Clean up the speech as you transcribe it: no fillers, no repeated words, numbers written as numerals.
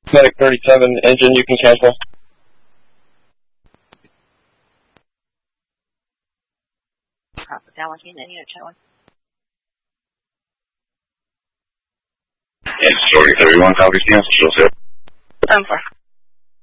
Medic 37, engine, you can cancel. Down 1, any challenge? Story 31, copy, cancel, show 7. 4.